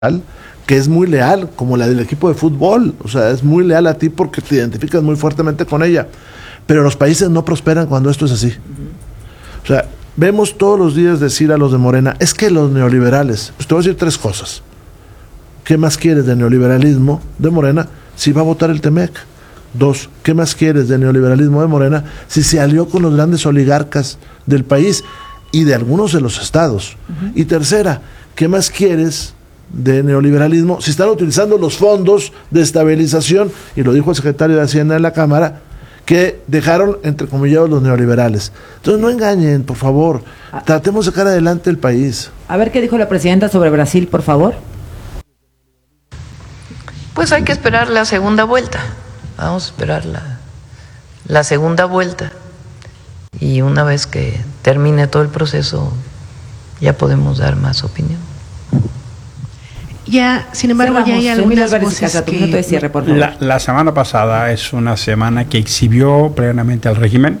que es muy leal, como la del equipo de fútbol, o sea, es muy leal a ti porque te identificas muy fuertemente con ella, pero los países no prosperan cuando esto es así. O sea, vemos todos los días decir a los de Morena, es que los neoliberales, pues te voy a decir tres cosas. ¿Qué más quieres de neoliberalismo de Morena si va a votar el Temec? Dos, ¿qué más quieres de neoliberalismo de Morena si se alió con los grandes oligarcas del país y de algunos de los estados? Y tercera, ¿qué más quieres de neoliberalismo si están utilizando los fondos de estabilización, y lo dijo el secretario de Hacienda en la Cámara, que dejaron entrecomillados los neoliberales? Entonces no engañen, por favor, tratemos de sacar adelante el país. A ver qué dijo la presidenta sobre Brasil, por favor. Pues hay que esperar la segunda vuelta. Vamos a esperar la segunda vuelta. Y una vez que termine todo el proceso, ya podemos dar más opinión. Ya, sin embargo, ya hay algunas voces que... La semana pasada es una semana que exhibió plenamente al régimen.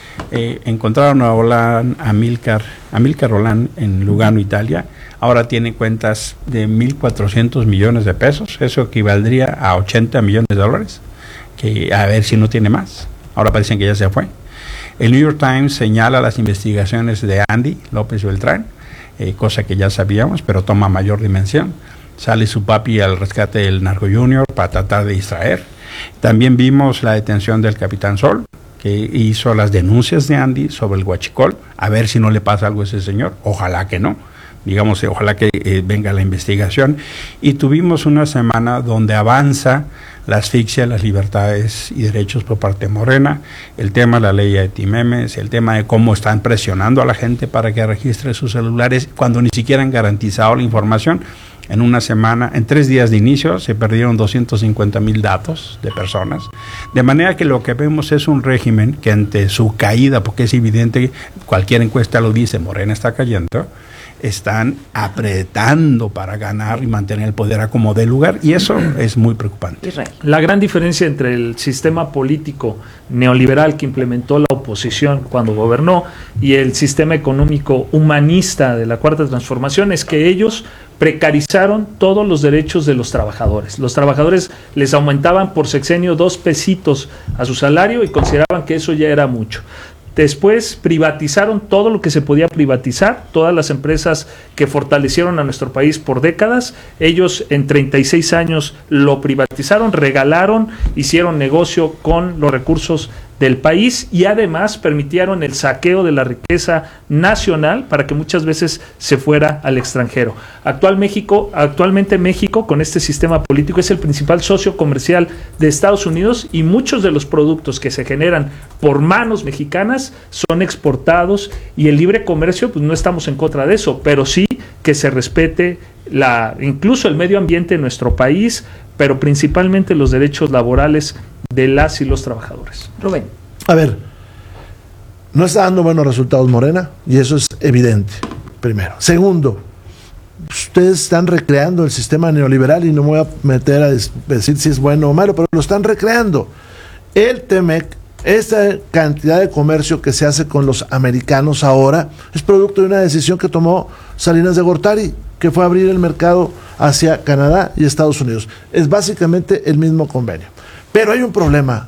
Encontraron a Amílcar Rolán en Lugano, Italia. Ahora tiene cuentas de 1.400 millones de pesos. Eso equivaldría a 80 millones de dólares. Que a ver si no tiene más. Ahora parecen que ya se fue. El New York Times señala las investigaciones de Andy López Beltrán, cosa que ya sabíamos, pero toma mayor dimensión. Sale su papi al rescate del Narco Junior para tratar de distraer. También vimos la detención del Capitán Sol, que hizo las denuncias de Andy sobre el huachicol, a ver si no le pasa algo a ese señor. Ojalá que no. Digamos, ojalá que venga la investigación. Y tuvimos una semana donde avanza la asfixia de las libertades y derechos por parte de Morena, el tema de la ley de Timemes, el tema de cómo están presionando a la gente para que registre sus celulares cuando ni siquiera han garantizado la información. En una semana, en 3 días de inicio, se perdieron 250,000 datos de personas. De manera que lo que vemos es un régimen que ante su caída, porque es evidente, cualquier encuesta lo dice, Morena está cayendo, están apretando para ganar y mantener el poder a como dé lugar, y eso es muy preocupante. Israel. La gran diferencia entre el sistema político neoliberal que implementó la oposición cuando gobernó y el sistema económico humanista de la Cuarta Transformación es que ellos precarizaron todos los derechos de los trabajadores. Los trabajadores les aumentaban por sexenio 2 pesitos a su salario y consideraban que eso ya era mucho. Después privatizaron todo lo que se podía privatizar, todas las empresas que fortalecieron a nuestro país por décadas. Ellos en 36 años lo privatizaron, regalaron, hicieron negocio con los recursos del país y además permitieron el saqueo de la riqueza nacional para que muchas veces se fuera al extranjero. Actualmente México, con este sistema político, es el principal socio comercial de Estados Unidos y muchos de los productos que se generan por manos mexicanas son exportados, y el libre comercio, pues no estamos en contra de eso, pero sí que se respete incluso el medio ambiente en nuestro país, pero principalmente los derechos laborales de las y los trabajadores. Rubén. A ver, no está dando buenos resultados Morena, y eso es evidente, primero. Segundo, ustedes están recreando el sistema neoliberal, y no me voy a meter a decir si es bueno o malo, pero lo están recreando. El Temec, esta cantidad de comercio que se hace con los americanos ahora, es producto de una decisión que tomó Salinas de Gortari, que fue abrir el mercado hacia Canadá y Estados Unidos. Es básicamente el mismo convenio. Pero hay un problema,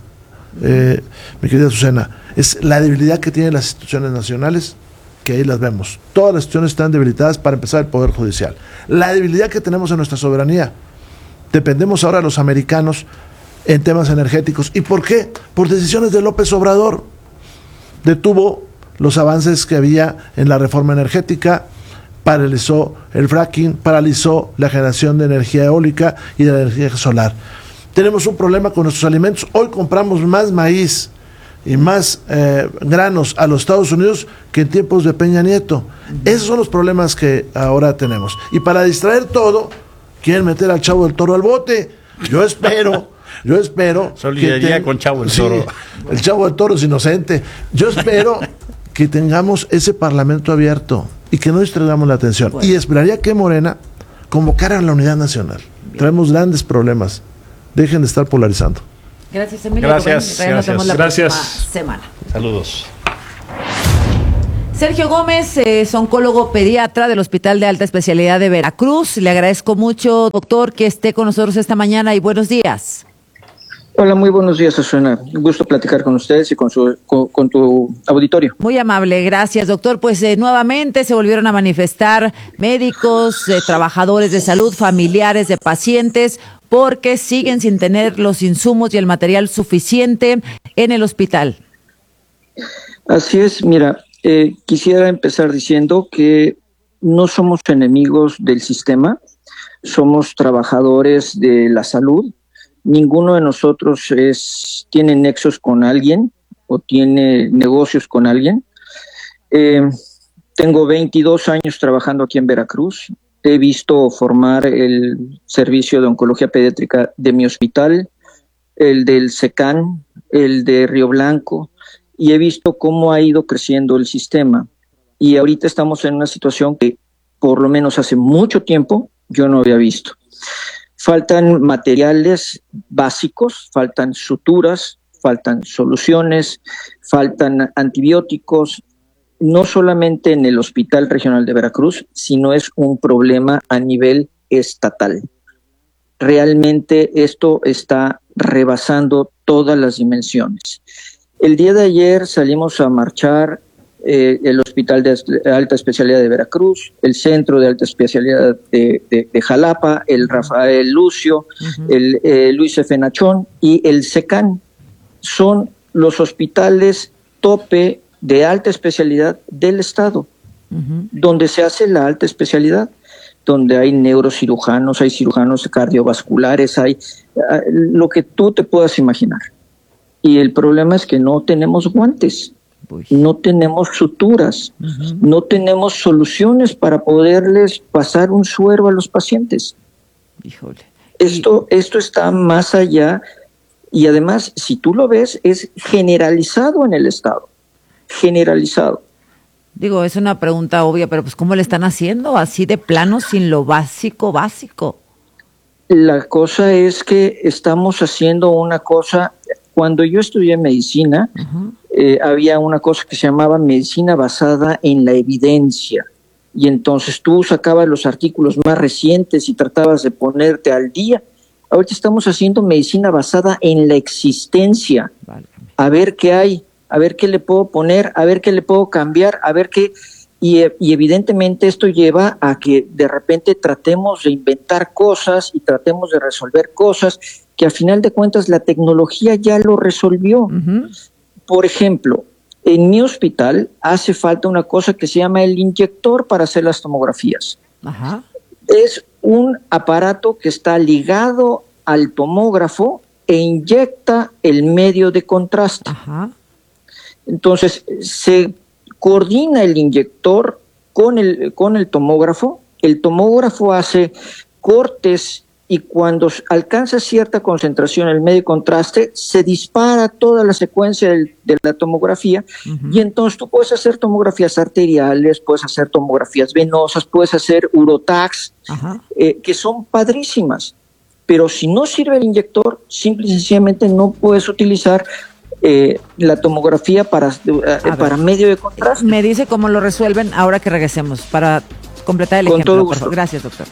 mi querida Azucena, es la debilidad que tienen las instituciones nacionales, que ahí las vemos. Todas las instituciones están debilitadas, para empezar el Poder Judicial. La debilidad que tenemos en nuestra soberanía. Dependemos ahora de los americanos en temas energéticos. ¿Y por qué? Por decisiones de López Obrador. Detuvo los avances que había en la reforma energética, paralizó el fracking, paralizó la generación de energía eólica y de la energía solar. Tenemos un problema con nuestros alimentos. Hoy compramos más maíz y más granos a los Estados Unidos que en tiempos de Peña Nieto. Esos son los problemas que ahora tenemos. Y para distraer todo, quieren meter al Chavo del Toro al bote. Yo espero solidaridad con Chavo del Toro. Sí, el Chavo del Toro es inocente. Yo espero que tengamos ese parlamento abierto y que no distraigamos la atención. Bueno. Y esperaría que Morena convocara a la unidad nacional. Bien. Traemos grandes problemas. Dejen de estar polarizando. Gracias, Emilio. Gracias. Nos vemos la próxima semana. Saludos. Sergio Gómez es oncólogo pediatra del Hospital de Alta Especialidad de Veracruz. Le agradezco mucho, doctor, que esté con nosotros esta mañana y buenos días. Hola, muy buenos días, Azucena. Un gusto platicar con ustedes y con tu auditorio. Muy amable, gracias, doctor. Pues nuevamente se volvieron a manifestar médicos, trabajadores de salud, familiares de pacientes, porque siguen sin tener los insumos y el material suficiente en el hospital. Así es, mira, quisiera empezar diciendo que no somos enemigos del sistema, somos trabajadores de la salud. Ninguno de nosotros tiene nexos con alguien o tiene negocios con alguien. Tengo 22 años trabajando aquí en Veracruz. He visto formar el servicio de oncología pediátrica de mi hospital, el del SECAN, el de Río Blanco, y he visto cómo ha ido creciendo el sistema. Y ahorita estamos en una situación que por lo menos hace mucho tiempo yo no había visto. Faltan materiales básicos, faltan suturas, faltan soluciones, faltan antibióticos, no solamente en el Hospital Regional de Veracruz, sino es un problema a nivel estatal. Realmente esto está rebasando todas las dimensiones. El día de ayer salimos a marchar el Hospital de Alta Especialidad de Veracruz, el Centro de Alta Especialidad de Jalapa, el Rafael Lucio, el Luis F. Nachón y el SECAN. Son los hospitales tope de alta especialidad del Estado, donde se hace la alta especialidad, donde hay neurocirujanos, hay cirujanos cardiovasculares, hay lo que tú te puedas imaginar. Y el problema es que no tenemos guantes. No tenemos suturas, no tenemos soluciones para poderles pasar un suero a los pacientes. Híjole. Esto está más allá y además, si tú lo ves, es generalizado en el Estado, generalizado. Digo, es una pregunta obvia, pero pues ¿cómo le están haciendo? Así de plano, sin lo básico. La cosa es que estamos haciendo una cosa. Cuando yo estudié medicina, había una cosa que se llamaba medicina basada en la evidencia. Y entonces tú sacabas los artículos más recientes y tratabas de ponerte al día. Ahorita estamos haciendo medicina basada en la existencia. A ver qué hay, a ver qué le puedo poner, a ver qué le puedo cambiar, a ver qué... Y evidentemente esto lleva a que de repente tratemos de inventar cosas y tratemos de resolver cosas que a final de cuentas la tecnología ya lo resolvió. Por ejemplo, en mi hospital hace falta una cosa que se llama el inyector para hacer las tomografías. Es un aparato que está ligado al tomógrafo e inyecta el medio de contraste. Entonces, se coordina el inyector con el tomógrafo. El tomógrafo hace cortes y cuando alcanza cierta concentración el medio de contraste, se dispara toda la secuencia de la tomografía y entonces tú puedes hacer tomografías arteriales, puedes hacer tomografías venosas, puedes hacer urotax, que son padrísimas. Pero si no sirve el inyector, simple y sencillamente no puedes utilizar la tomografía para medio de contraste. Me dice cómo lo resuelven ahora que regresemos para completar el ejemplo. Todo gusto. Gracias, doctor.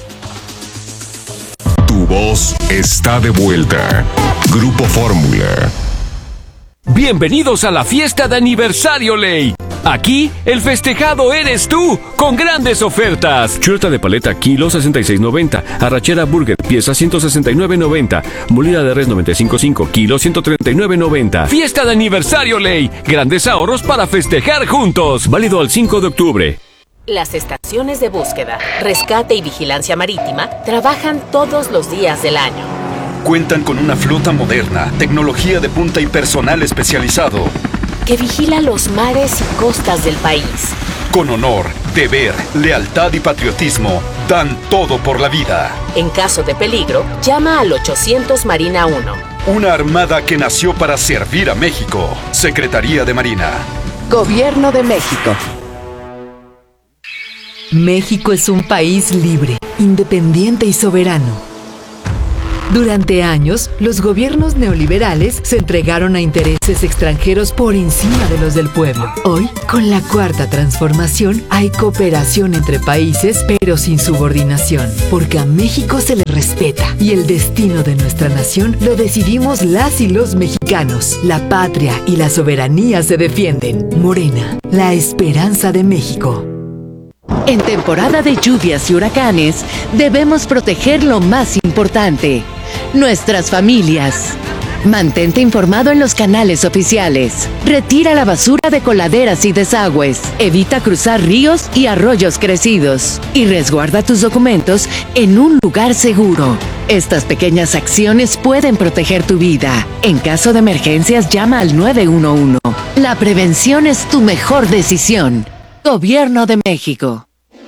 Tu voz está de vuelta. Grupo Fórmula. Bienvenidos a la fiesta de aniversario Ley. Aquí, el festejado eres tú, con grandes ofertas. Chuleta de paleta, kilo 66.90. Arrachera burger, pieza 169.90. Molida de res 95.5, kilo 139.90. Fiesta de aniversario Ley. Grandes ahorros para festejar juntos. Válido al 5 de octubre. Las estaciones de búsqueda, rescate y vigilancia marítima trabajan todos los días del año. Cuentan con una flota moderna, tecnología de punta y personal especializado que vigila los mares y costas del país. Con honor, deber, lealtad y patriotismo, dan todo por la vida. En caso de peligro, llama al 800 Marina 1. Una armada que nació para servir a México. Secretaría de Marina. Gobierno de México. México es un país libre, independiente y soberano. Durante años, los gobiernos neoliberales se entregaron a intereses extranjeros por encima de los del pueblo. Hoy, con la Cuarta Transformación, hay cooperación entre países, pero sin subordinación, porque a México se le respeta y el destino de nuestra nación lo decidimos las y los mexicanos. La patria y la soberanía se defienden. Morena, la esperanza de México. En temporada de lluvias y huracanes, debemos proteger lo más importante, nuestras familias. Mantente informado en los canales oficiales. Retira la basura de coladeras y desagües. Evita cruzar ríos y arroyos crecidos. Y resguarda tus documentos en un lugar seguro. Estas pequeñas acciones pueden proteger tu vida. En caso de emergencias, llama al 911. La prevención es tu mejor decisión. Gobierno de México.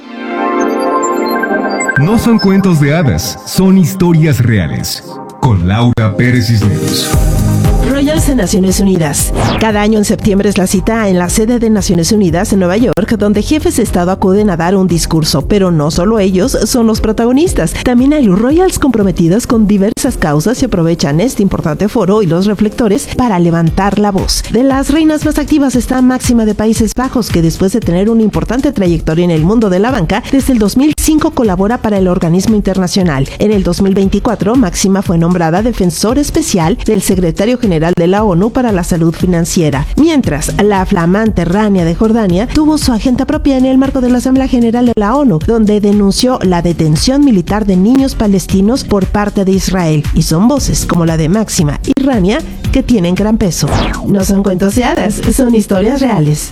No son cuentos de hadas, son historias reales. Con Laura Pérez Cisneros. Royals en Naciones Unidas. Cada año en septiembre es la cita en la sede de Naciones Unidas en Nueva York, donde jefes de Estado acuden a dar un discurso, pero no solo ellos son los protagonistas. También hay Royals comprometidos con diversas causas y aprovechan este importante foro y los reflectores para levantar la voz. De las reinas más activas está Máxima de Países Bajos, que después de tener una importante trayectoria en el mundo de la banca, desde el 2005 colabora para el organismo internacional. En el 2024, Máxima fue nombrada defensor especial del secretario general de la ONU para la salud financiera, mientras la flamante Rania de Jordania tuvo su agenda propia en el marco de la Asamblea General de la ONU, donde denunció la detención militar de niños palestinos por parte de Israel, y son voces como la de Máxima y Rania que tienen gran peso. No son cuentos de hadas, son historias reales.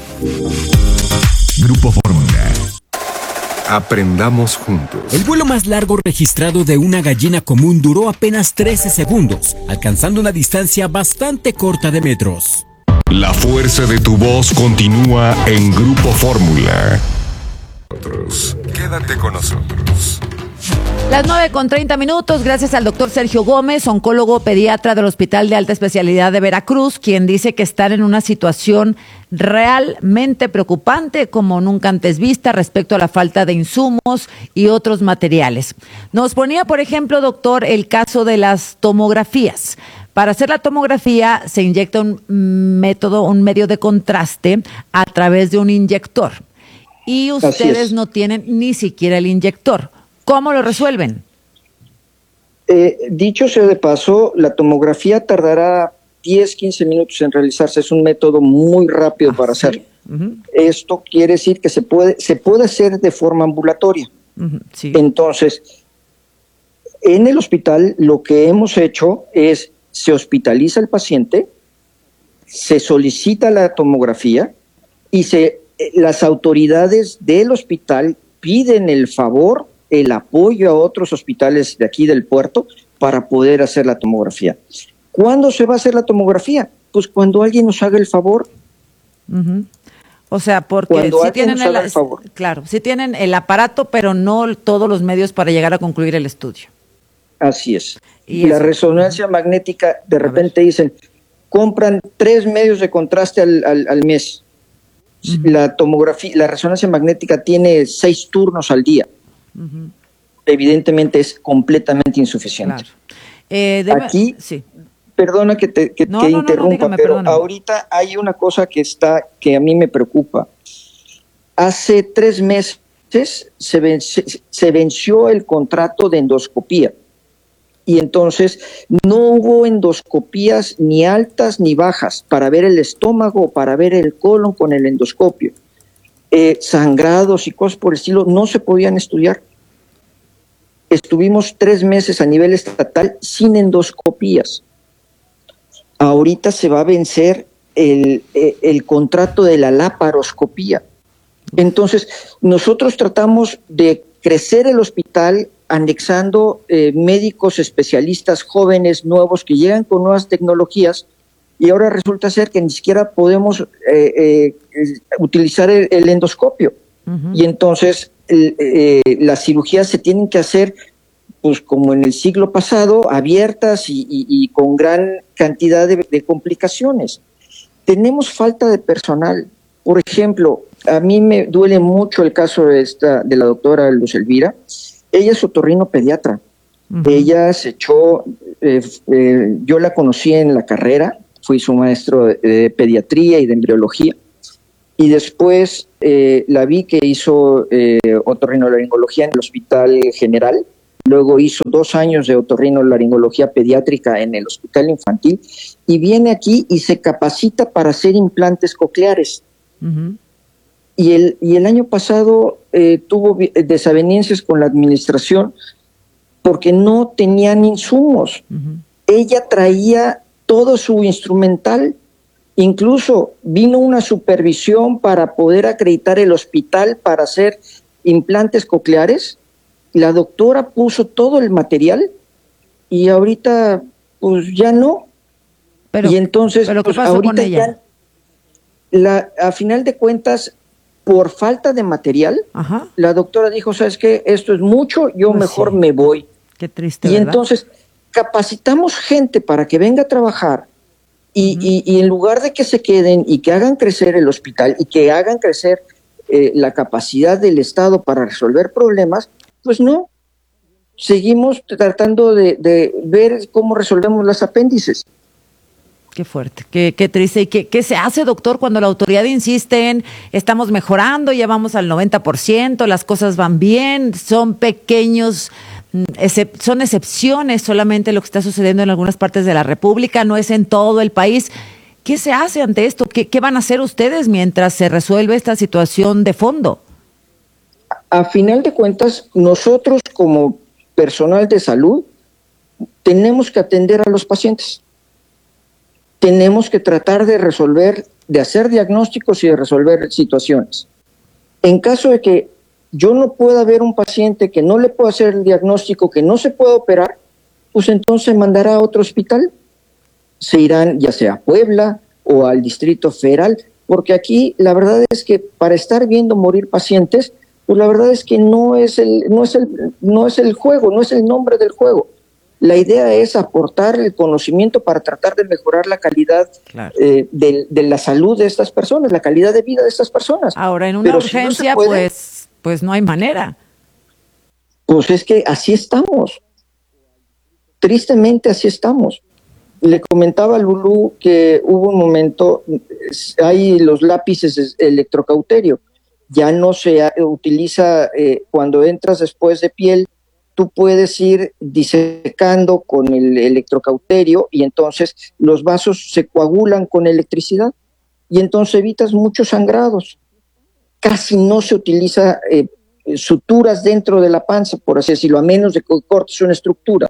Grupo Fórmula. Aprendamos juntos. El vuelo más largo registrado de una gallina común duró apenas 13 segundos, alcanzando una distancia bastante corta de metros. La fuerza de tu voz continúa en Grupo Fórmula. Quédate con nosotros. Las 9:30, gracias al doctor Sergio Gómez, oncólogo pediatra del Hospital de Alta Especialidad de Veracruz, quien dice que están en una situación realmente preocupante como nunca antes vista respecto a la falta de insumos y otros materiales. Nos ponía, por ejemplo, doctor, el caso de las tomografías. Para hacer la tomografía se inyecta un medio de contraste a través de un inyector. Y ustedes no tienen ni siquiera el inyector. ¿Cómo lo resuelven? Dicho sea de paso, la tomografía tardará 10-15 minutos en realizarse. Es un método muy rápido para hacerlo. Uh-huh. Esto quiere decir que se puede hacer de forma ambulatoria. Uh-huh, sí. Entonces, en el hospital lo que hemos hecho es, se hospitaliza al paciente, se solicita la tomografía y las autoridades del hospital piden el favor, el apoyo a otros hospitales de aquí del puerto para poder hacer la tomografía. ¿Cuándo se va a hacer la tomografía? Pues cuando alguien nos haga el favor. Uh-huh. O sea, porque sí tienen claro, sí tienen el aparato, pero no todos los medios para llegar a concluir el estudio. Así es. Y la resonancia magnética, de repente dicen, compran 3 medios de contraste al mes. Uh-huh. La resonancia magnética tiene 6 turnos al día. Uh-huh. Evidentemente es completamente insuficiente. Claro. Aquí, sí. Perdona que interrumpa, dígame, pero perdóname. Ahorita hay una cosa que a mí me preocupa. Hace 3 meses se venció el contrato de endoscopía y entonces no hubo endoscopías ni altas ni bajas para ver el estómago, para ver el colon con el endoscopio. Sangrados y cosas por el estilo no se podían estudiar. Estuvimos 3 meses a nivel estatal sin endoscopías. Ahorita se va a vencer el contrato de la laparoscopía. Entonces, nosotros tratamos de crecer el hospital anexando médicos especialistas jóvenes, nuevos, que llegan con nuevas tecnologías, y ahora resulta ser que ni siquiera podemos utilizar el endoscopio. Uh-huh. Y entonces las cirugías se tienen que hacer, pues como en el siglo pasado, abiertas y con gran cantidad de complicaciones. Tenemos falta de personal. Por ejemplo, a mí me duele mucho el caso de la doctora Luz Elvira. Ella es otorrino pediatra. Ella se echó, yo la conocí en la carrera, fui su maestro de pediatría y de embriología, y después la vi que hizo otorrinolaringología en el Hospital General, luego hizo 2 años de otorrinolaringología pediátrica en el Hospital Infantil, y viene aquí y se capacita para hacer implantes cocleares. Y el año pasado tuvo desavenencias con la administración porque no tenían insumos. Ella traía todo su instrumental, incluso vino una supervisión para poder acreditar el hospital para hacer implantes cocleares. La doctora puso todo el material y ahorita pues ya no. Y entonces ¿pero pues, qué pasó ahorita con ella? a final de cuentas, por falta de material, la doctora dijo, ¿sabes qué? Esto es mucho, yo Pues mejor sí. me voy. Qué triste, Y ¿verdad? entonces capacitamos gente para que venga a trabajar y en lugar de que se queden y que hagan crecer el hospital y que hagan crecer la capacidad del Estado para resolver problemas, pues no. Seguimos tratando de ver cómo resolvemos los apéndices. Qué fuerte, qué triste. ¿Y qué se hace, doctor, cuando la autoridad insiste en estamos mejorando, ya vamos al 90%, las cosas van bien, son pequeños, son excepciones solamente lo que está sucediendo en algunas partes de la República, no es en todo el país? ¿Qué se hace ante esto? ¿Qué van a hacer ustedes mientras se resuelve esta situación de fondo? A final de cuentas, nosotros como personal de salud tenemos que atender a los pacientes. Tenemos que tratar de resolver, de hacer diagnósticos y de resolver situaciones. En caso de que yo no pueda ver un paciente que no le pueda hacer el diagnóstico, que no se pueda operar, pues entonces se mandará a otro hospital. Se irán ya sea a Puebla o al Distrito Federal, porque aquí la verdad es que para estar viendo morir pacientes, pues la verdad es que no es el juego, no es el nombre del juego. La idea es aportar el conocimiento para tratar de mejorar la calidad de la salud de estas personas, la calidad de vida de estas personas. Ahora, en una Pero urgencia, si no se puede, pues no hay manera. Pues es que así estamos. Tristemente así estamos. Le comentaba a Lulú que hubo un momento, hay los lápices electrocauterio, ya no se utiliza cuando entras después de piel, tú puedes ir disecando con el electrocauterio y entonces los vasos se coagulan con electricidad y entonces evitas muchos sangrados. Casi no se utiliza suturas dentro de la panza, por así decirlo, a menos de que cortes una estructura.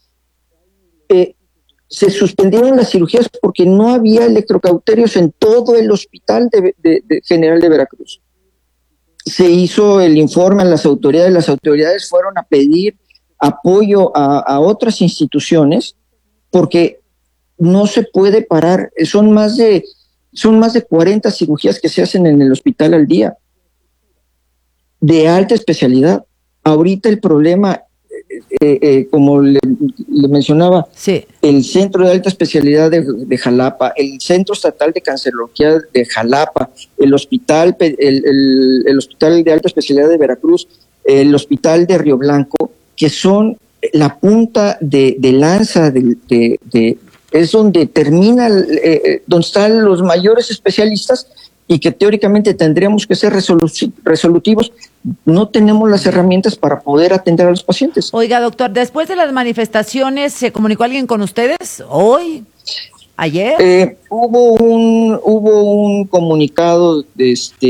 Se suspendieron las cirugías porque no había electrocauterios en todo el hospital de General de Veracruz. Se hizo el informe a las autoridades fueron a pedir apoyo a otras instituciones porque no se puede parar, son más de 40 cirugías que se hacen en el hospital al día, de alta especialidad. Ahorita el problema, como le mencionaba, el Centro de Alta Especialidad de Jalapa, el Centro Estatal de Cancerología de Jalapa, el Hospital de Alta Especialidad de Veracruz, el Hospital de Río Blanco, que son la punta de lanza es donde termina, donde están los mayores especialistas y que teóricamente tendríamos que ser resolutivos. No tenemos las herramientas para poder atender a los pacientes. Oiga, doctor, después de las manifestaciones, ¿se comunicó alguien con ustedes hoy? ¿Ayer? Hubo un comunicado del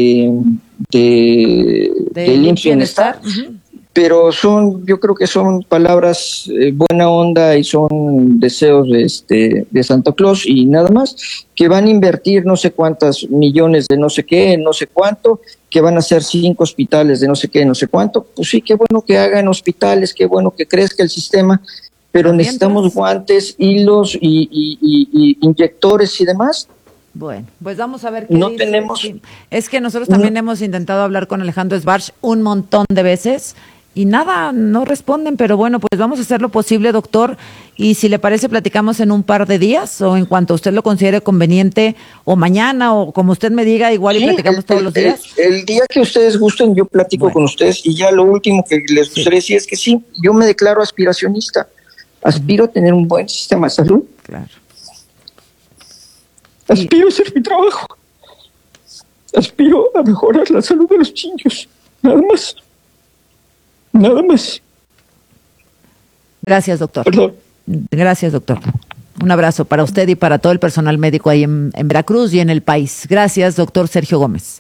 IMSS Bienestar, pero yo creo que son palabras buena onda y son deseos de Santa Claus y nada más, que van a invertir no sé cuántos millones de no sé qué, no sé cuánto, que van a hacer 5 hospitales de no sé qué, no sé cuánto. Pues sí, qué bueno que hagan hospitales, qué bueno que crezca el sistema, pero necesitamos guantes, hilos y inyectores y demás. Bueno, pues vamos a ver qué no dice. tenemos. Sí. Es que nosotros también hemos intentado hablar con Alejandro Sbarch un montón de veces y nada, no responden, pero bueno, pues vamos a hacer lo posible, doctor, y si le parece platicamos en un par de días o en cuanto usted lo considere conveniente, o mañana, o como usted me diga, igual y platicamos todos los días. El día que ustedes gusten, yo platico con ustedes, y ya lo último que les gustaría decir es que sí, yo me declaro aspiracionista, aspiro a tener un buen sistema de salud. Claro. Aspiro a hacer mi trabajo. Aspiro a mejorar la salud de los niños. Nada más. Nada más. Gracias, doctor. Perdón. Gracias, doctor. Un abrazo para usted y para todo el personal médico ahí en Veracruz y en el país. Gracias, doctor Sergio Gómez.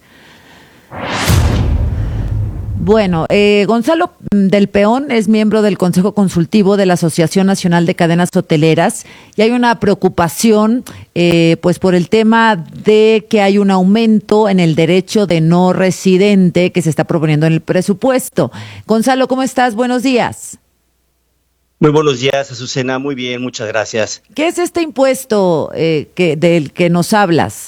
Bueno, Gonzalo del Peón es miembro del Consejo Consultivo de la Asociación Nacional de Cadenas Hoteleras y hay una preocupación pues por el tema de que hay un aumento en el derecho de no residente que se está proponiendo en el presupuesto. Gonzalo, ¿cómo estás? Buenos días. Muy buenos días, Azucena. Muy bien, muchas gracias. ¿Qué es este impuesto del que nos hablas?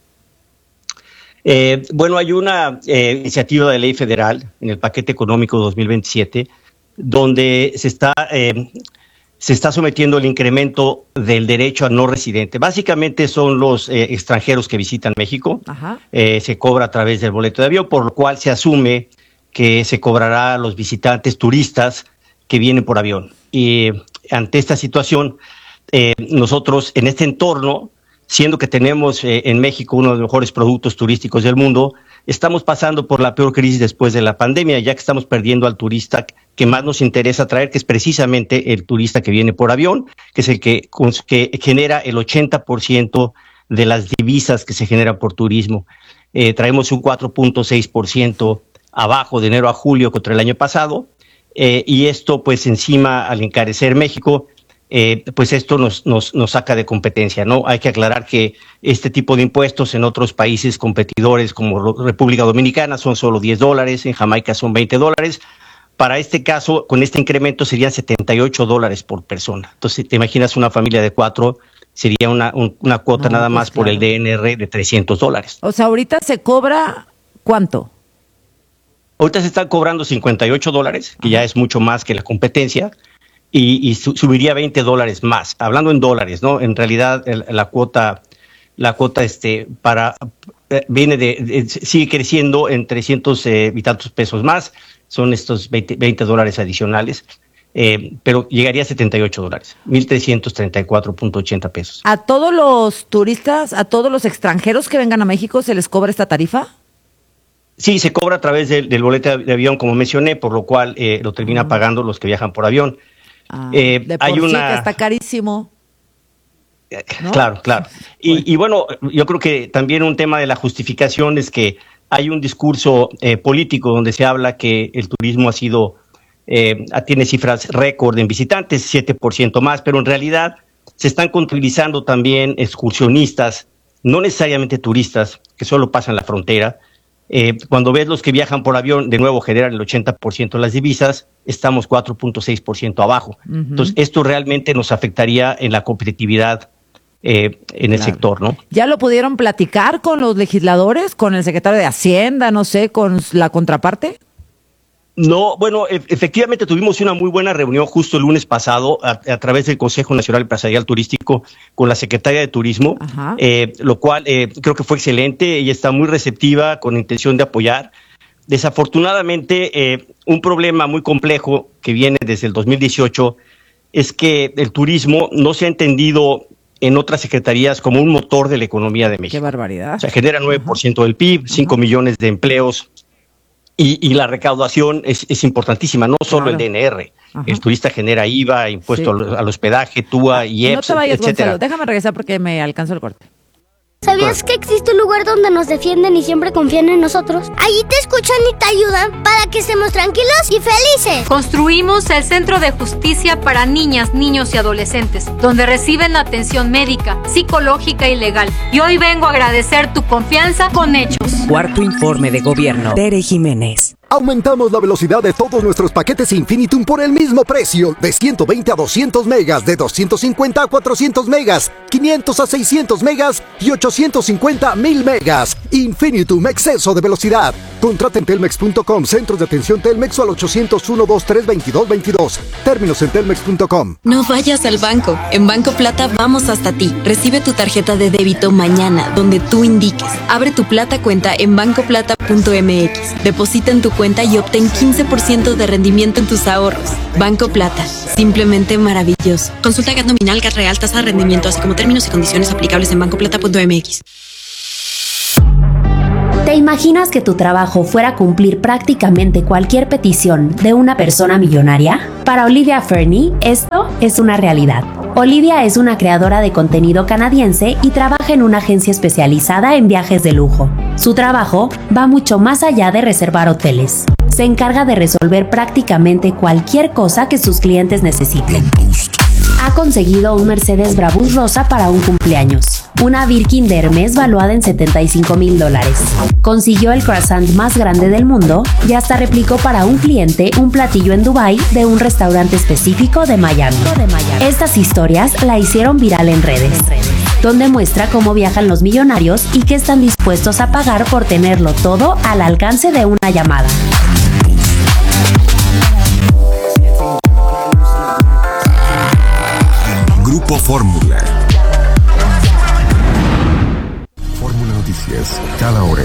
Bueno, hay una iniciativa de ley federal en el paquete económico 2027 donde se está sometiendo el incremento del derecho a no residente. Básicamente son los extranjeros que visitan México. Se cobra a través del boleto de avión, por lo cual se asume que se cobrará a los visitantes turistas que vienen por avión. Y ante esta situación, nosotros en este entorno, siendo que tenemos en México uno de los mejores productos turísticos del mundo, estamos pasando por la peor crisis después de la pandemia, ya que estamos perdiendo al turista que más nos interesa traer, que es precisamente el turista que viene por avión, que es el que genera el 80% de las divisas que se generan por turismo. Traemos un 4.6% abajo de enero a julio contra el año pasado, y esto pues encima al encarecer México, pues esto nos saca de competencia, ¿no? Hay que aclarar que este tipo de impuestos en otros países competidores como República Dominicana son solo $10, en Jamaica son $20. Para este caso, con este incremento serían $78 por persona. Entonces, te imaginas una familia de 4, sería una cuota nada más por el DNR de $300. O sea, ahorita se cobra, ¿cuánto? Ahorita se están cobrando $58, que ya es mucho más que la competencia, y subiría $20 más, hablando en dólares, ¿no? En realidad la cuota sigue creciendo en 300 y tantos pesos más, son estos $20 adicionales, pero llegaría a $78, 1,334.80 pesos. ¿A todos los turistas, a todos los extranjeros que vengan a México se les cobra esta tarifa? Sí, se cobra a través del boleto de avión, como mencioné, por lo cual lo termina pagando los que viajan por avión. De por hay sí que está carísimo. ¿No? Claro. Y bueno, yo creo que también un tema de la justificación es que hay un discurso político donde se habla que el turismo tiene cifras récord en visitantes, 7% más, pero en realidad se están contabilizando también excursionistas, no necesariamente turistas, que solo pasan la frontera. Cuando ves los que viajan por avión, de nuevo generan el 80% de las divisas, estamos 4.6% abajo. Entonces, esto realmente nos afectaría en la competitividad en el sector, ¿no? ¿Ya lo pudieron platicar con los legisladores, con el secretario de Hacienda, no sé, con la contraparte? No, bueno, efectivamente tuvimos una muy buena reunión justo el lunes pasado a través del Consejo Nacional Empresarial Turístico con la Secretaria de Turismo, lo cual creo que fue excelente. Ella está muy receptiva, con intención de apoyar. Desafortunadamente, un problema muy complejo que viene desde el 2018 es que el turismo no se ha entendido en otras secretarías como un motor de la economía de México. ¡Qué barbaridad! O sea, genera 9% del PIB, 5 millones de empleos. Y la recaudación es importantísima, no solo el DNR. El turista genera IVA, impuesto al hospedaje, TUA, IEPS, no te vayas, etcétera. Gonzalo, déjame regresar porque me alcanzó el corte. ¿Sabías que existe un lugar donde nos defienden y siempre confían en nosotros? Allí te escuchan y te ayudan para que estemos tranquilos y felices. Construimos el Centro de Justicia para Niñas, Niños y Adolescentes, donde reciben atención médica, psicológica y legal. Y hoy vengo a agradecer tu confianza con hechos. Cuarto informe de gobierno. Tere Jiménez. Aumentamos la velocidad de todos nuestros paquetes Infinitum por el mismo precio, de 120 a 200 megas, de 250 a 400 megas, 500 a 600 megas y 850 a 1000 megas. Infinitum, exceso de velocidad. Contrata en telmex.com, centros de atención Telmex o al 801-232-2222. Términos en telmex.com. No vayas al banco. En Banco Plata vamos hasta ti. Recibe tu tarjeta de débito mañana, donde tú indiques. Abre tu Plata cuenta en bancoplata.mx. Deposita en tu cuenta y obtén 15% de rendimiento en tus ahorros. Banco Plata, simplemente maravilloso. Consulta GAT nominal, GAT real, tasa de rendimiento, así como términos y condiciones aplicables en bancoplata.mx. ¿Te imaginas que tu trabajo fuera cumplir prácticamente cualquier petición de una persona millonaria? Para Olivia Fernie, esto es una realidad. Olivia es una creadora de contenido canadiense y trabaja en una agencia especializada en viajes de lujo. Su trabajo va mucho más allá de reservar hoteles. Se encarga de resolver prácticamente cualquier cosa que sus clientes necesiten. Ha conseguido un Mercedes Brabus rosa para un cumpleaños, una Birkin de Hermes valuada en $75,000. Consiguió el croissant más grande del mundo y hasta replicó para un cliente un platillo en Dubái de un restaurante específico de Miami. Estas historias la hicieron viral en redes, donde muestra cómo viajan los millonarios y qué están dispuestos a pagar por tenerlo todo al alcance de una llamada. Grupo Fórmula. Fórmula Noticias, cada hora.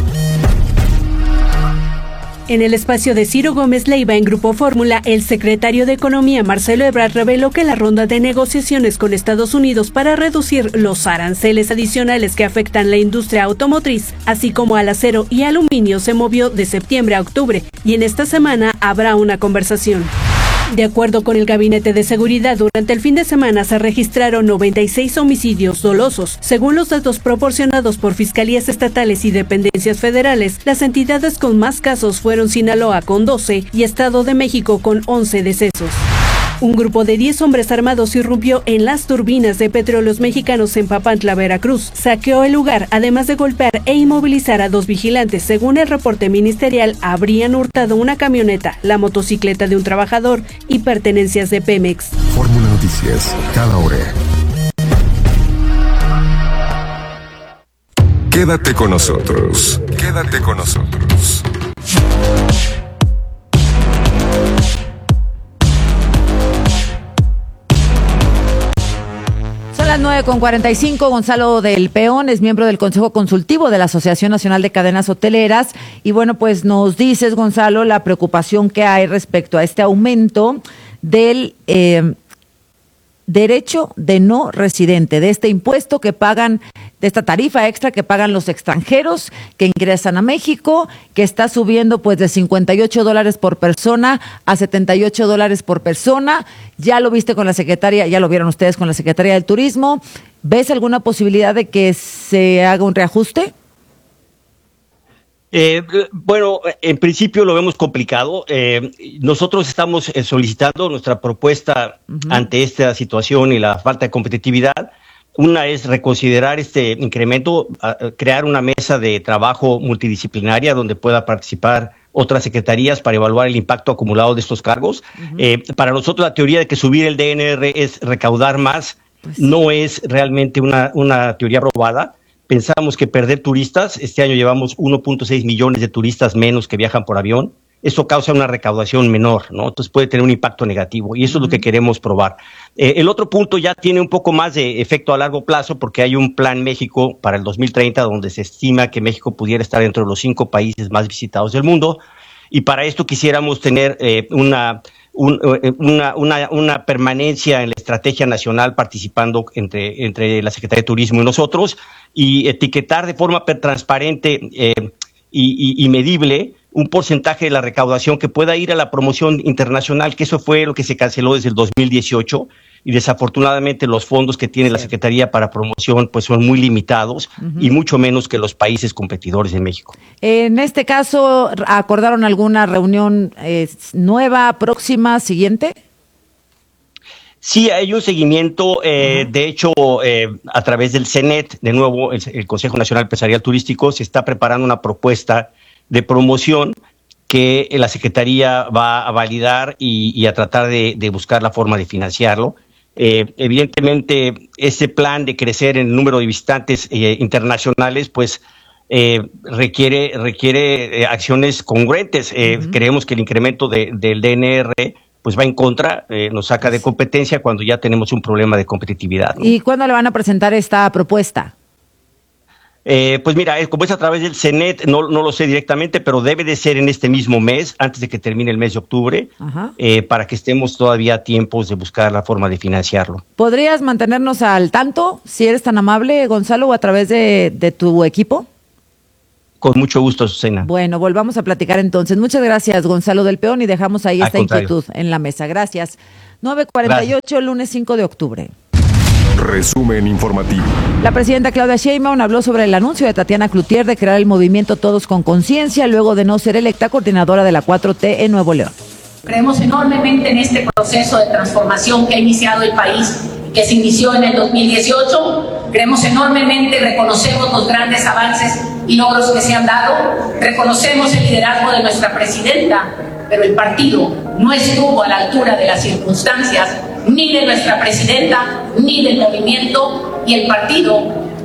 En el espacio de Ciro Gómez Leiva en Grupo Fórmula, el secretario de Economía Marcelo Ebrard reveló que la ronda de negociaciones con Estados Unidos para reducir los aranceles adicionales que afectan la industria automotriz, así como al acero y aluminio, se movió de septiembre a octubre y en esta semana habrá una conversación. De acuerdo con el Gabinete de Seguridad, durante el fin de semana se registraron 96 homicidios dolosos. Según los datos proporcionados por fiscalías estatales y dependencias federales, las entidades con más casos fueron Sinaloa con 12 y Estado de México con 11 decesos. Un grupo de 10 hombres armados irrumpió en las turbinas de Petróleos Mexicanos en Papantla, Veracruz. Saqueó el lugar, además de golpear e inmovilizar a 2 vigilantes. Según el reporte ministerial, habrían hurtado una camioneta, la motocicleta de un trabajador y pertenencias de Pemex. Fórmula Noticias, cada hora. Quédate con nosotros. Quédate con nosotros. Las 9:45, Gonzalo del Peón es miembro del Consejo Consultivo de la Asociación Nacional de Cadenas Hoteleras y bueno, pues nos dices, Gonzalo, la preocupación que hay respecto a este aumento del derecho de no residente, de este impuesto que pagan, de esta tarifa extra que pagan los extranjeros que ingresan a México, que está subiendo pues de $58 por persona a $78 por persona. Ya lo viste con la secretaria, ya lo vieron ustedes con la Secretaría del Turismo. ¿Ves alguna posibilidad de que se haga un reajuste? Bueno, en principio lo vemos complicado. Nosotros estamos solicitando nuestra propuesta ante esta situación y la falta de competitividad. Una es reconsiderar este incremento, crear una mesa de trabajo multidisciplinaria donde pueda participar otras secretarías para evaluar el impacto acumulado de estos cargos. Para nosotros la teoría de que subir el DNR es recaudar más, no es realmente una teoría probada. Pensamos que perder turistas, este año llevamos 1.6 millones de turistas menos que viajan por avión, eso causa una recaudación menor, ¿no? Entonces puede tener un impacto negativo y eso es lo que queremos probar. El otro punto ya tiene un poco más de efecto a largo plazo porque hay un plan México para el 2030 donde se estima que México pudiera estar dentro de los 5 países más visitados del mundo y para esto quisiéramos tener una permanencia en la estrategia nacional participando entre la Secretaría de Turismo y nosotros y etiquetar de forma transparente y medible un porcentaje de la recaudación que pueda ir a la promoción internacional, que eso fue lo que se canceló desde el 2018 y desafortunadamente los fondos que tiene la Secretaría para promoción pues son muy limitados y mucho menos que los países competidores en México. En este caso, ¿acordaron alguna reunión nueva, próxima, siguiente? Sí, hay un seguimiento, de hecho, a través del CENET, de nuevo, el Consejo Nacional Empresarial Turístico, se está preparando una propuesta de promoción que la Secretaría va a validar y a tratar de buscar la forma de financiarlo. Evidentemente, ese plan de crecer en el número de visitantes internacionales, pues requiere acciones congruentes. Creemos que el incremento del DNR pues va en contra, nos saca de competencia cuando ya tenemos un problema de competitividad, ¿no? ¿Y cuándo le van a presentar esta propuesta? Pues mira, como es a través del CENET, no lo sé directamente, pero debe de ser en este mismo mes, antes de que termine el mes de octubre, para que estemos todavía a tiempos de buscar la forma de financiarlo. ¿Podrías mantenernos al tanto, si eres tan amable, Gonzalo, o a través de tu equipo? Con mucho gusto, Azucena. Bueno, volvamos a platicar entonces. Muchas gracias, Gonzalo del Peón, y dejamos ahí esta inquietud en la mesa. Gracias. 9:48, lunes 5 de octubre. Resumen informativo. La presidenta Claudia Sheinbaum habló sobre el anuncio de Tatiana Cloutier de crear el movimiento Todos con Conciencia luego de no ser electa coordinadora de la 4T en Nuevo León. Creemos enormemente en este proceso de transformación que ha iniciado el país, que se inició en el 2018. Creemos enormemente, reconocemos los grandes avances y logros que se han dado, reconocemos el liderazgo de nuestra presidenta, pero el partido no estuvo a la altura de las circunstancias, ni de nuestra presidenta, ni del movimiento, y el partido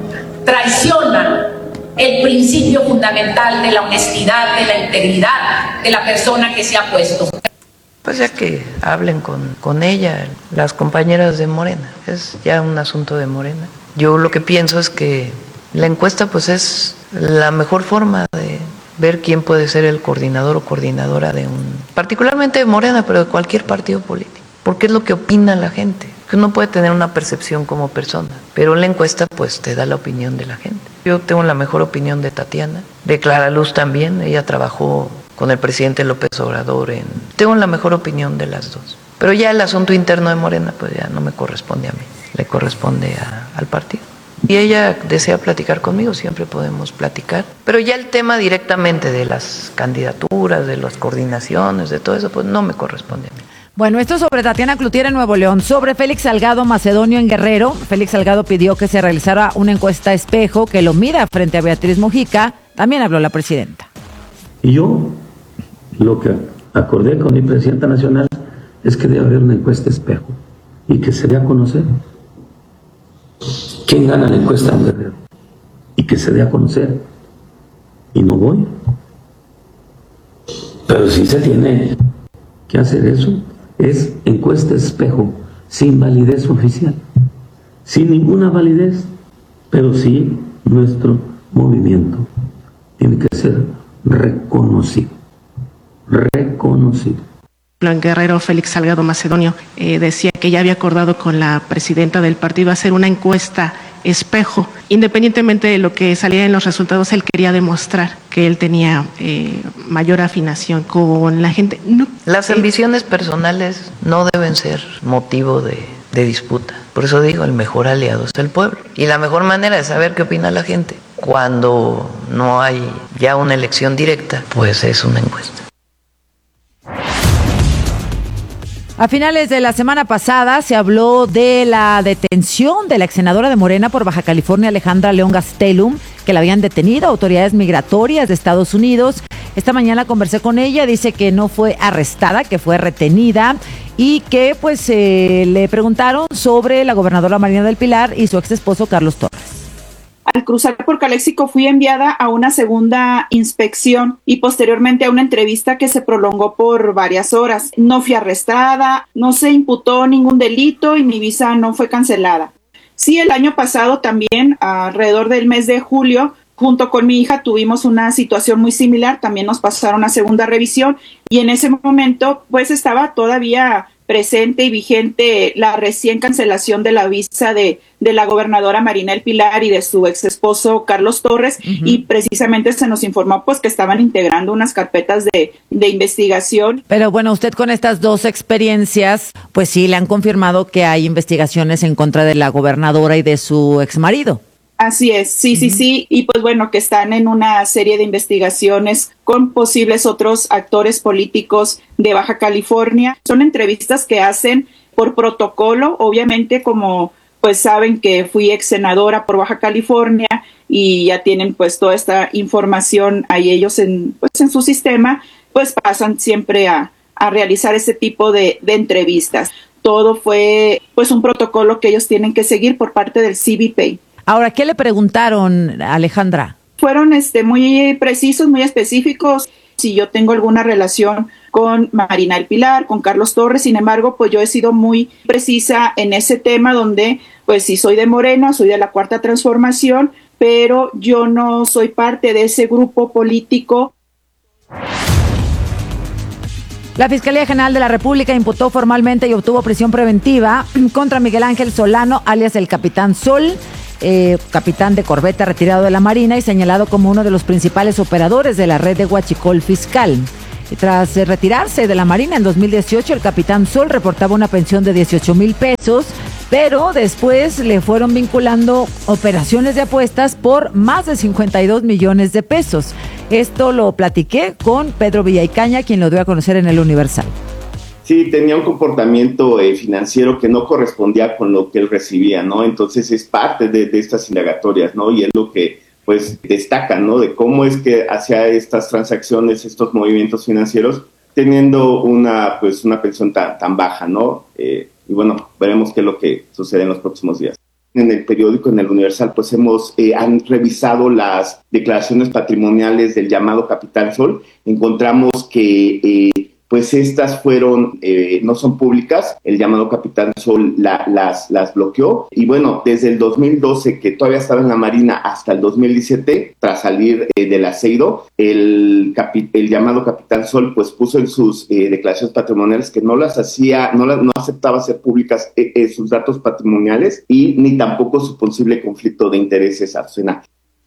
traiciona el principio fundamental de la honestidad, de la integridad de la persona que se ha puesto. Pues ya que hablen con ella, las compañeras de Morena, es ya un asunto de Morena. Yo lo que pienso es que la encuesta pues es la mejor forma de ver quién puede ser el coordinador o coordinadora de particularmente de Morena, pero de cualquier partido político, porque es lo que opina la gente. Que uno puede tener una percepción como persona, pero la encuesta pues te da la opinión de la gente. Yo tengo la mejor opinión de Tatiana, de Clara Luz también, ella trabajó con el presidente López Obrador. Tengo la mejor opinión de las dos. Pero ya el asunto interno de Morena pues ya no me corresponde a mí, le corresponde al partido. Y ella desea platicar conmigo, siempre podemos platicar. Pero ya el tema directamente de las candidaturas, de las coordinaciones, de todo eso, pues no me corresponde a mí. Bueno, esto sobre Tatiana Cloutier en Nuevo León. Sobre Félix Salgado Macedonio en Guerrero. Félix Salgado pidió que se realizara una encuesta espejo que lo mida frente a Beatriz Mujica. También habló la presidenta. Y yo lo que acordé con mi presidenta nacional es que debe haber una encuesta espejo y que se dé a conocer quién gana la encuesta en Guerrero y que se dé a conocer. Y no voy. Pero sí se tiene que hacer eso. Es encuesta espejo, sin validez oficial, sin ninguna validez, pero sí nuestro movimiento tiene que ser reconocido. En Guerrero, Félix Salgado Macedonio decía que ya había acordado con la presidenta del partido hacer una encuesta espejo. Independientemente de lo que saliera en los resultados, él quería demostrar que él tenía mayor afinación con la gente. No. Las ambiciones personales no deben ser motivo de disputa. Por eso digo, el mejor aliado es el pueblo. Y la mejor manera de saber qué opina la gente, cuando no hay ya una elección directa, pues es una encuesta. A finales de la semana pasada se habló de la detención de la exsenadora de Morena por Baja California, Alejandra León Gastelum, que la habían detenido autoridades migratorias de Estados Unidos. Esta mañana conversé con ella, dice que no fue arrestada, que fue retenida y que pues le preguntaron sobre la gobernadora Marina del Pilar y su ex esposo Carlos Torres. Al cruzar por Caléxico fui enviada a una segunda inspección y posteriormente a una entrevista que se prolongó por varias horas. No fui arrestada, no se imputó ningún delito y mi visa no fue cancelada. Sí, el año pasado también, alrededor del mes de julio, junto con mi hija tuvimos una situación muy similar, también nos pasaron a segunda revisión y en ese momento pues estaba todavía presente y vigente la recién cancelación de la visa de la gobernadora Marina del Pilar y de su ex esposo Carlos Torres, y precisamente se nos informó pues que estaban integrando unas carpetas de investigación. Pero bueno, usted con estas dos experiencias, pues sí le han confirmado que hay investigaciones en contra de la gobernadora y de su exmarido. Así es, sí, y pues bueno, que están en una serie de investigaciones con posibles otros actores políticos de Baja California. Son entrevistas que hacen por protocolo, obviamente como pues saben que fui ex senadora por Baja California y ya tienen pues toda esta información ahí ellos en su sistema. pues pasan siempre a realizar este tipo de entrevistas. Todo fue pues un protocolo que ellos tienen que seguir por parte del CBP. Ahora, ¿qué le preguntaron, Alejandra? Fueron muy precisos, muy específicos. Si yo tengo alguna relación con Marina del Pilar, con Carlos Torres, sin embargo, pues yo he sido muy precisa en ese tema donde, pues sí soy de Morena, soy de la Cuarta Transformación, pero yo no soy parte de ese grupo político. La Fiscalía General de la República imputó formalmente y obtuvo prisión preventiva contra Miguel Ángel Solano, alias el Capitán Sol, capitán de corbeta retirado de la Marina y señalado como uno de los principales operadores de la red de huachicol fiscal. Y tras retirarse de la Marina en 2018, el Capitán Sol reportaba una pensión de 18,000 pesos, pero después le fueron vinculando operaciones de apuestas por más de 52 millones de pesos. Esto lo platiqué con Pedro Villaicaña, quien lo dio a conocer en El Universal. Sí, tenía un comportamiento financiero que no correspondía con lo que él recibía, ¿no? Entonces es parte de estas indagatorias, ¿no? Y es lo que, pues, destacan, ¿no? De cómo es que hacía estas transacciones, estos movimientos financieros, teniendo una pensión tan baja, ¿no? Y bueno, veremos qué es lo que sucede en los próximos días. En el periódico, en El Universal, pues han revisado las declaraciones patrimoniales del llamado Capitán Sol. Encontramos que pues estas fueron, no son públicas. El llamado Capitán Sol las bloqueó. Y bueno, desde el 2012, que todavía estaba en la Marina, hasta el 2017, tras salir del aceido, el llamado Capitán Sol pues puso en sus declaraciones patrimoniales que no aceptaba hacer públicas sus datos patrimoniales y ni tampoco su posible conflicto de intereses, Azucena.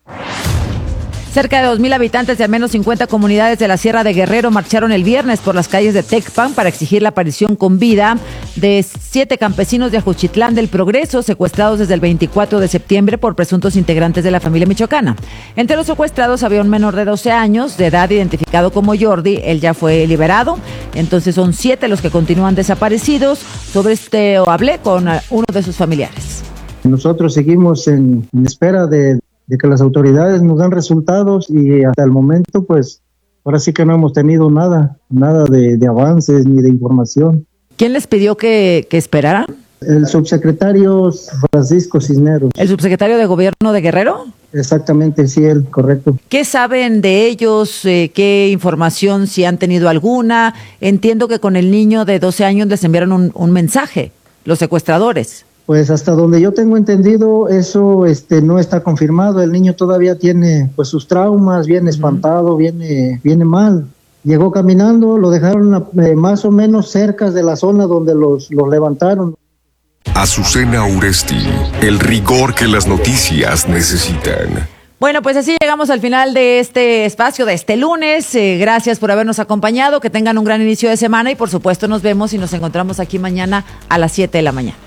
Cerca de 2,000 habitantes de al menos 50 comunidades de la Sierra de Guerrero marcharon el viernes por las calles de Tecpan para exigir la aparición con vida de 7 campesinos de Ajuchitlán del Progreso, secuestrados desde el 24 de septiembre por presuntos integrantes de la familia michoacana. Entre los secuestrados había un menor de 12 años de edad identificado como Jordi. Él ya fue liberado. Entonces son 7 los que continúan desaparecidos. Sobre hablé con uno de sus familiares. Nosotros seguimos en espera de que las autoridades nos dan resultados y hasta el momento pues ahora sí que no hemos tenido nada de avances ni de información. ¿Quién les pidió que esperaran? El subsecretario Francisco Cisneros. ¿El subsecretario de Gobierno de Guerrero? Exactamente, sí, él, correcto. ¿Qué saben de ellos? ¿Qué información, si han tenido alguna? Entiendo que con el niño de 12 años les enviaron un mensaje, los secuestradores. Pues hasta donde yo tengo entendido, eso no está confirmado. El niño todavía tiene pues sus traumas, viene espantado, viene mal. Llegó caminando, lo dejaron más o menos cerca de la zona donde los levantaron. Azucena Uresti, el rigor que las noticias necesitan. Bueno, pues así llegamos al final de este espacio de este lunes. Gracias por habernos acompañado, que tengan un gran inicio de semana y por supuesto nos vemos y nos encontramos aquí mañana a las 7 de la mañana.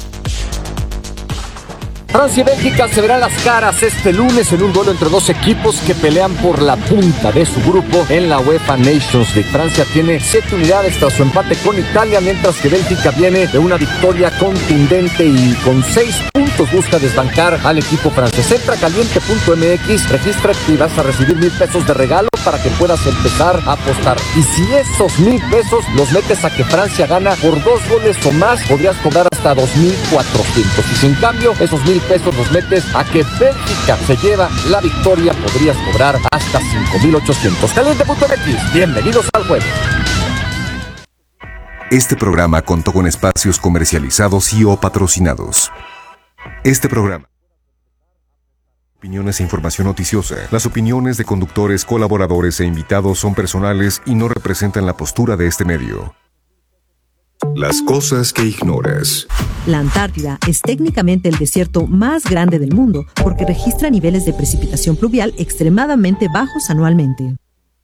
Francia y Bélgica se verán las caras este lunes en un duelo entre dos equipos que pelean por la punta de su grupo en la UEFA Nations League. Francia tiene 7 unidades tras su empate con Italia, mientras que Bélgica viene de una victoria contundente y con 6 puntos busca desbancar al equipo francés. Entra caliente.mx, regístrate y vas a recibir 1,000 pesos de regalo para que puedas empezar a apostar. Y si esos 1,000 pesos los metes a que Francia gana por 2 goles o más, podrías cobrar hasta 2,400. Y si en cambio esos 1,000 pesos los metes a que Bélgica se lleva la victoria, podrías cobrar hasta 5,800. Caliente.mx, bienvenidos al juego. Este programa contó con espacios comercializados y o patrocinados. Este programa. Opiniones e información noticiosa. Las opiniones de conductores, colaboradores e invitados son personales y no representan la postura de este medio. Las cosas que ignoras. La Antártida es técnicamente el desierto más grande del mundo porque registra niveles de precipitación pluvial extremadamente bajos anualmente.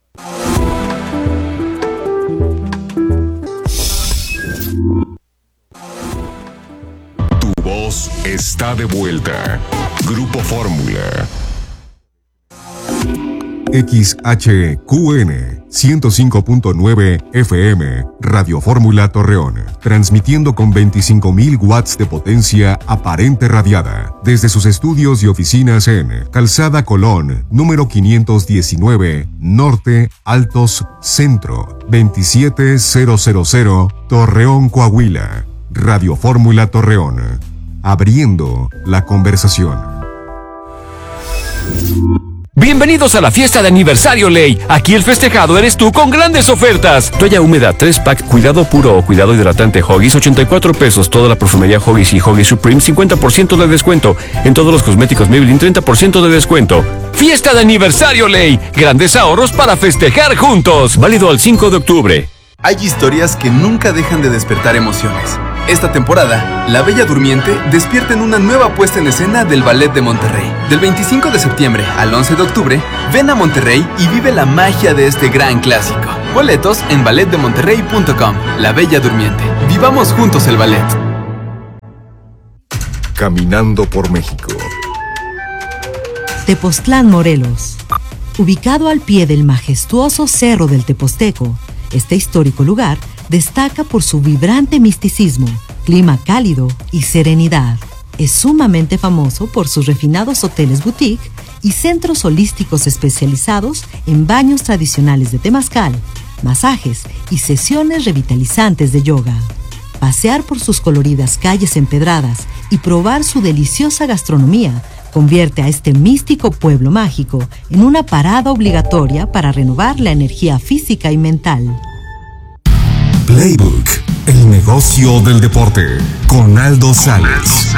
Tu voz está de vuelta. Grupo Fórmula. XHQN 105.9 FM, Radio Fórmula Torreón, transmitiendo con 25.000 watts de potencia aparente radiada, desde sus estudios y oficinas en Calzada Colón, número 519, Norte, Altos, Centro, 27000, Torreón, Coahuila. Radio Fórmula Torreón, abriendo la conversación. Bienvenidos a la fiesta de aniversario Ley. Aquí el festejado eres tú con grandes ofertas. Toalla húmeda 3-pack Cuidado Puro o Cuidado Hidratante Huggies, 84 pesos. Toda la perfumería Huggies y Huggies Supreme, 50% de descuento. En todos los cosméticos Maybelline, 30% de descuento. Fiesta de aniversario Ley. Grandes ahorros para festejar juntos. Válido al 5 de octubre. Hay historias que nunca dejan de despertar emociones. Esta temporada, La Bella Durmiente despierta en una nueva puesta en escena del Ballet de Monterrey. Del 25 de septiembre al 11 de octubre, ven a Monterrey y vive la magia de este gran clásico. Boletos en balletdemonterrey.com. La Bella Durmiente. Vivamos juntos el ballet. Caminando por México. Tepoztlán, Morelos. Ubicado al pie del majestuoso Cerro del Teposteco, este histórico lugar destaca por su vibrante misticismo, clima cálido y serenidad. Es sumamente famoso por sus refinados hoteles boutique y centros holísticos especializados en baños tradicionales de temazcal, masajes y sesiones revitalizantes de yoga. Pasear por sus coloridas calles empedradas y probar su deliciosa gastronomía convierte a este místico pueblo mágico en una parada obligatoria para renovar la energía física y mental. Playbook, el negocio del deporte, con Aldo Sales.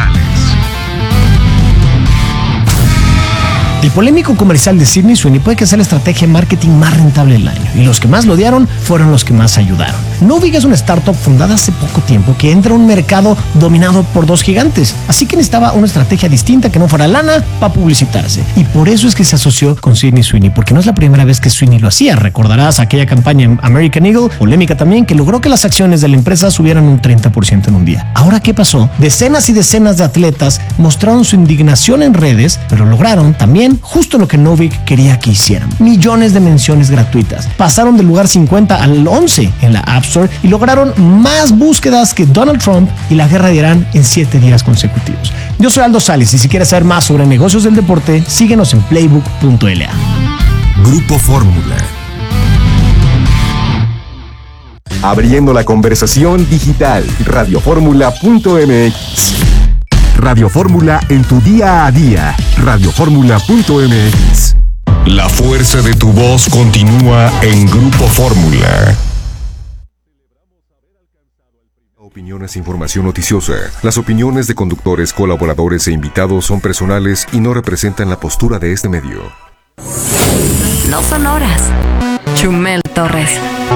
El polémico comercial de Sydney Sweeney puede que sea la estrategia de marketing más rentable del año, y los que más lo odiaron fueron los que más ayudaron. Novig es una startup fundada hace poco tiempo que entra a un mercado dominado por dos gigantes, así que necesitaba una estrategia distinta que no fuera lana para publicitarse, y por eso es que se asoció con Sydney Sweeney, porque no es la primera vez que Sweeney lo hacía. Recordarás aquella campaña en American Eagle, polémica también, que logró que las acciones de la empresa subieran un 30% en un día. Ahora, ¿qué pasó? Decenas y decenas de atletas mostraron su indignación en redes, pero lograron también justo lo que Novig quería que hicieran: millones de menciones gratuitas. Pasaron del lugar 50 al 11 en la App Store y lograron más búsquedas que Donald Trump y la guerra de Irán en 7 días consecutivos. Yo soy Aldo Sales y si quieres saber más sobre negocios del deporte, síguenos en playbook.la. Grupo Fórmula. Abriendo la conversación digital. Radioformula.mx. Radio Fórmula en tu día a día. Radioformula.mx. La fuerza de tu voz continúa en Grupo Fórmula. Opiniones e información noticiosa. Las opiniones de conductores, colaboradores e invitados son personales y no representan la postura de este medio. No son horas. Chumel Torres.